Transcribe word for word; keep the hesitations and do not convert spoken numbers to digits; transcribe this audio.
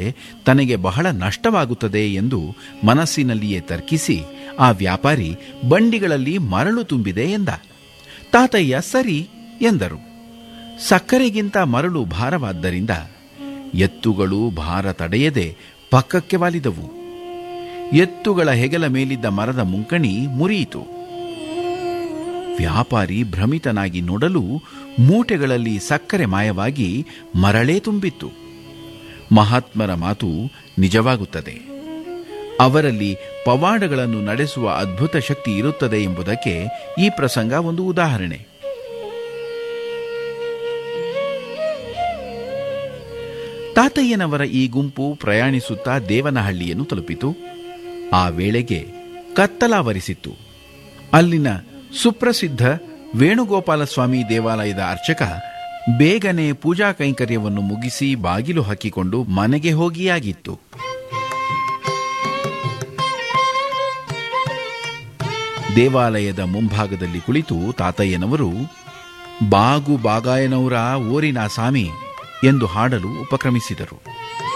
ತನಗೆ ಬಹಳ ನಷ್ಟವಾಗುತ್ತದೆ ಎಂದು ಮನಸ್ಸಿನಲ್ಲಿಯೇ ತರ್ಕಿಸಿ ಆ ವ್ಯಾಪಾರಿ ಬಂಡಿಗಳಲ್ಲಿ ಮರಳು ತುಂಬಿದೆ ಎಂದ. ತಾತಯ್ಯ ಸರಿ ಎಂದರು. ಸಕ್ಕರೆಗಿಂತ ಮರಳು ಭಾರವಾದ್ದರಿಂದ ಎತ್ತುಗಳು ಭಾರ ತಡೆಯದೆ ಪಕ್ಕಕ್ಕೆ ವಾಲಿದವು. ಎತ್ತುಗಳ ಹೆಗಲ ಮೇಲಿದ್ದ ಮರದ ಮುಂಕಣಿ ಮುರಿಯಿತು. ವ್ಯಾಪಾರಿ ಭ್ರಮಿತನಾಗಿ ನೋಡಲು ಮೂಟೆಗಳಲ್ಲಿ ಸಕ್ಕರೆ ಮಾಯವಾಗಿ ಮರಳೇ ತುಂಬಿತ್ತು. ಮಹಾತ್ಮರ ಮಾತು ನಿಜವಾಗುತ್ತದೆ. ಅವರಲ್ಲಿ ಪವಾಡಗಳನ್ನು ನಡೆಸುವ ಅದ್ಭುತ ಶಕ್ತಿ ಇರುತ್ತದೆ ಎಂಬುದಕ್ಕೆ ಈ ಪ್ರಸಂಗ ಒಂದು ಉದಾಹರಣೆ. ತಾತಯ್ಯನವರ ಈ ಗುಂಪು ಪ್ರಯಾಣಿಸುತ್ತಾ ದೇವನಹಳ್ಳಿಯನ್ನು ತಲುಪಿತು. ಆ ವೇಳೆಗೆ ಕತ್ತಲಾವರಿಸಿತ್ತು. ಅಲ್ಲಿನ ಸುಪ್ರಸಿದ್ಧ ವೇಣುಗೋಪಾಲಸ್ವಾಮಿ ದೇವಾಲಯದ ಅರ್ಚಕ ಬೇಗನೆ ಪೂಜಾ ಕೈಂಕರ್ಯವನ್ನು ಮುಗಿಸಿ ಬಾಗಿಲು ಹಾಕಿಕೊಂಡು ಮನೆಗೆ ಹೋಗಿಯಾಗಿತ್ತು. ದೇವಾಲಯದ ಮುಂಭಾಗದಲ್ಲಿ ಕುಳಿತು ತಾತಯ್ಯನವರು ಬಾಗು ಬಾಗಾಯನವರ ಓರಿನ ಸಾಮಿ ಎಂದು ಹಾಡಲು ಉಪಕ್ರಮಿಸಿದರು.